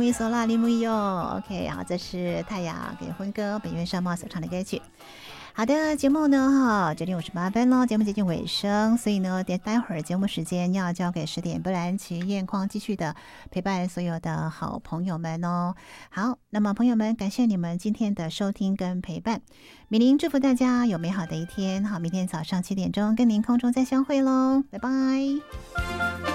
木索拉里木哟 OK 好，这是泰雅给婚歌本月上茂所唱的歌曲。好的，节目呢9:58咯，节目接近尾声，所以呢待会儿节目时间要交给10点布兰奇燕匡继续的陪伴所有的好朋友们哦。好，那么朋友们，感谢你们今天的收听跟陪伴，米玲祝福大家有美好的一天。好，明天早上7点钟跟您空中再相会咯，拜拜。